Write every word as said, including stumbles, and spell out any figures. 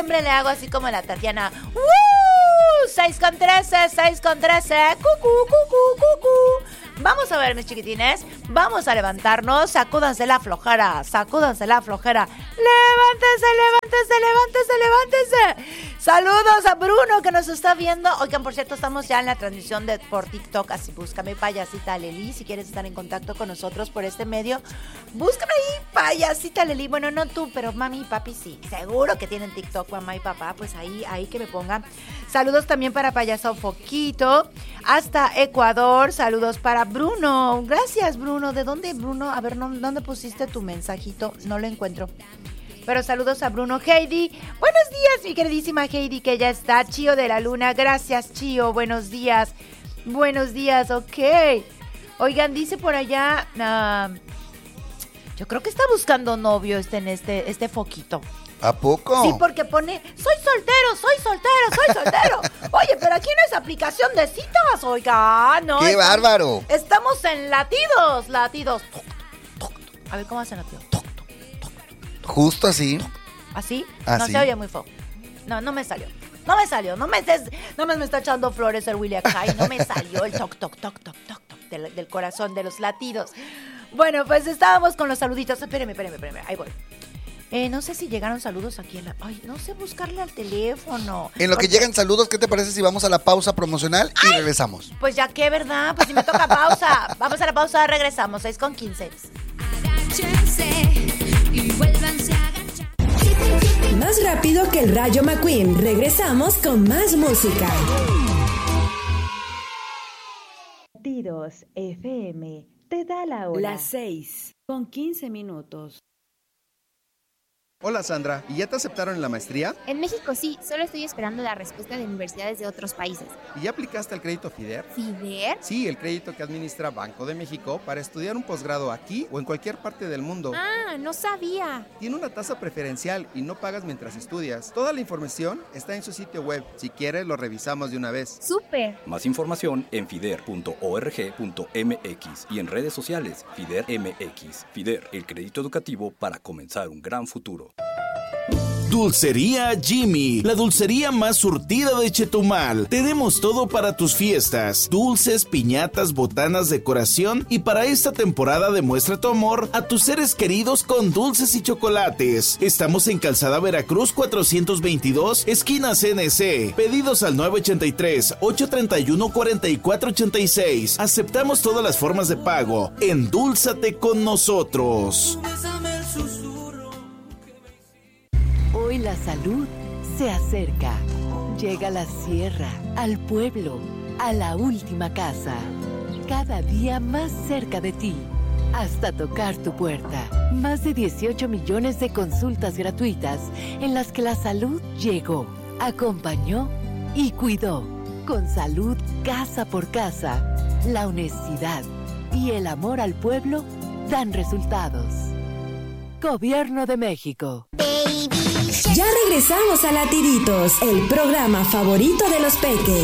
siempre le hago así como la Tatiana. ¡Uh! seis con trece, seis con trece. Cucú, cucú, cucú. Vamos a ver, mis chiquitines. Vamos a levantarnos. Sacúdanse la flojera. Sacúdanse la flojera. Levántese, levántese, levántese, levántese. Saludos a Bruno que nos está viendo. Oigan, por cierto, estamos ya en la transmisión de por TikTok. Así búscame Payasita Leli. Si quieres estar en contacto con nosotros por este medio, búscame ahí, Payasita Leli. Bueno, no tú, pero mami y papi sí. Seguro que tienen TikTok, mamá y papá. Pues ahí, ahí que me pongan. Saludos también para Payaso Foquito. Hasta Ecuador. Saludos para Bruno. Gracias, Bruno. ¿De dónde, Bruno? A ver, ¿no, ¿dónde pusiste tu mensajito? No lo encuentro. Pero saludos a Bruno. Heidi. Buenos días, mi queridísima Heidi, que ya está. Chío de la Luna. Gracias, Chío. Buenos días. Buenos días, ok. Oigan, dice por allá... Uh, yo creo que está buscando novio este, en este, este Foquito. ¿A poco? Sí, porque pone, soy soltero, soy soltero, soy soltero. Oye, pero aquí no es aplicación de citas, oiga, no. ¡Qué estamos, bárbaro! Estamos en latidos, latidos. A ver, ¿cómo hacen latidos? Justo así. ¿Así? Así. No se oye muy fo. No, no me salió. No me salió, no me estés, no me, me está echando flores el William Kai, no me salió el toc, toc, toc, toc, toc, toc del, del corazón, de los latidos. Bueno, pues estábamos con los saluditos. Espéreme, espéreme, espéreme, ahí voy. Eh, no sé si llegaron saludos aquí en la... Ay, no sé buscarle al teléfono. En lo que Oye, llegan saludos, ¿qué te parece si vamos a la pausa promocional y ¡ay! regresamos? Pues ya que, ¿verdad? Pues si me toca pausa. Vamos a la pausa, regresamos. seis con quince. Agáchense y vuélvanse a agachar. Más rápido que el Rayo McQueen. Regresamos con más música. Latidos F M te da la hora. Las seis con quince minutos. Hola Sandra, ¿y ya te aceptaron en la maestría? En México sí, solo estoy esperando la respuesta de universidades de otros países. ¿Y ya aplicaste al crédito FIDER? ¿FIDER? Sí, el crédito que administra Banco de México para estudiar un posgrado aquí o en cualquier parte del mundo. Ah, no sabía. Tiene una tasa preferencial y no pagas mientras estudias. Toda la información está en su sitio web. Si quieres, lo revisamos de una vez. ¡Súper! Más información en fider punto org punto mx y en redes sociales FIDER M X. FIDER, el crédito educativo para comenzar un gran futuro. Dulcería Jimmy, la dulcería más surtida de Chetumal. Tenemos todo para tus fiestas: dulces, piñatas, botanas, decoración, y para esta temporada demuestra tu amor a tus seres queridos con dulces y chocolates. Estamos en Calzada Veracruz cuatrocientos veintidós, esquina C N C. Pedidos al nueve ochenta y tres, ochocientos treinta y uno, cuarenta y cuatro ochenta y seis. Aceptamos todas las formas de pago. Endúlzate con nosotros. Hoy la salud se acerca. Llega a la sierra, al pueblo, a la última casa. Cada día más cerca de ti, hasta tocar tu puerta. Más de dieciocho millones de consultas gratuitas en las que la salud llegó, acompañó y cuidó. Con salud casa por casa, la honestidad y el amor al pueblo dan resultados. Gobierno de México. Ya regresamos a Latiditos, el programa favorito de los peques.